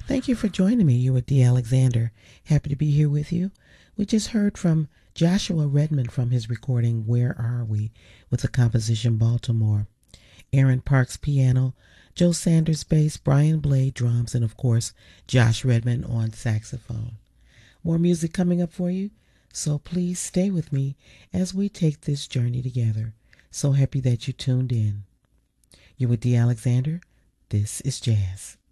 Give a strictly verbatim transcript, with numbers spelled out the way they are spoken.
Thank you for joining me. You're with Dee Alexander. Happy to be here with you. We just heard from Joshua Redmond from his recording Where Are We with the composition Baltimore. Aaron Parks piano, Joe Sanders bass, Brian Blade drums, and of course Josh Redmond on saxophone. More music coming up for you, so please stay with me as we take this journey together. So happy that you tuned in. You're with Dee Alexander. This is Jazz.